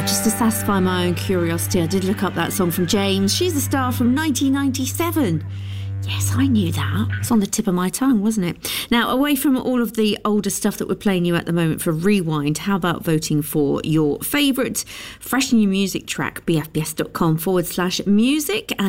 Just to satisfy my own curiosity, I did look up that song from James. She's a star from 1997. Yes, I knew that. It's on the tip of my tongue, wasn't it? Now, away from all of the older stuff that we're playing you at the moment for Rewind, how about voting for your favourite Fresh New Music track, bfbs.com/music.